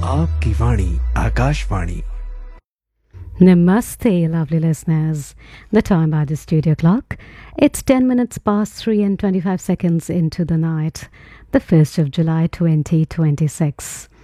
आपकी वाणी Akashvani. Namaste, lovely listeners. The time by the studio clock. It's 10 minutes past 3 and 25 seconds into the night, the 1st of July 2026.